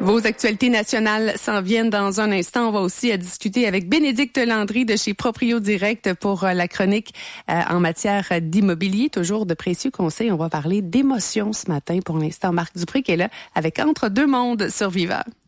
Vos actualités nationales s'en viennent dans un instant. On va aussi discuter avec Bénédicte Landry de chez Proprio Direct pour la chronique en matière d'immobilier. Toujours de précieux conseils. On va parler d'émotions ce matin. Pour l'instant, Marc Dupré qui est là avec Entre deux mondes sur Viva.